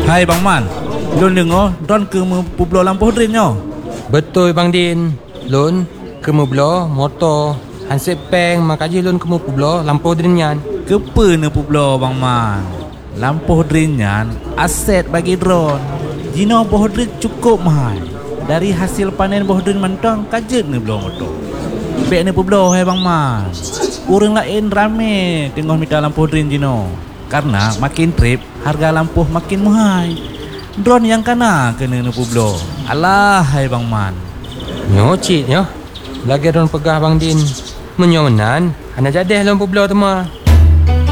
Hai Bang Man, Lun dengar Don ke Pueblo Lampuh Drin nyo. Betul Bang Din. Lun ke Pueblo motor hansip peng makaji lun ke Pueblo Lampuh Drin nyan. Kepa ne Pueblo Bang Man. Lampuh Drin nyan aset bagi drone. Jino Boh Drin cukup mahal. Dari hasil panen Boh Drin mentang kajet ne belum motor. Bek ne Pueblo hai Bang Man. Orang lain rame tengok minta lampuh Drin jino. Karena makin trip harga lampuh makin mahal. Drone yang kena ne Pueblo. Alah hai Bang Man. Nyocit nyo. Lagi ron pegah Bang Din. Menyomenan, ana jadeh lun Pueblo tu mah.